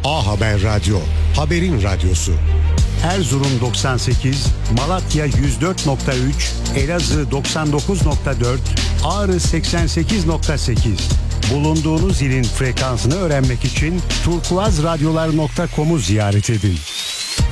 A Haber Radyo, haberin radyosu. Erzurum 98, Malatya 104.3, Elazığ 99.4, Ağrı 88.8. Bulunduğunuz ilin frekansını öğrenmek için turkuazradyolar.com'u ziyaret edin.